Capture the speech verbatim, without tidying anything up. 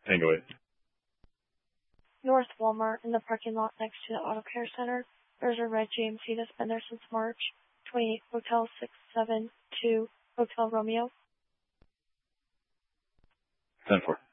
Tango eight. North Walmart in the parking lot next to the Auto Care Center. There's a red G M C that's been there since March. twenty-eight Hotel six seven two Hotel Romeo. ten four.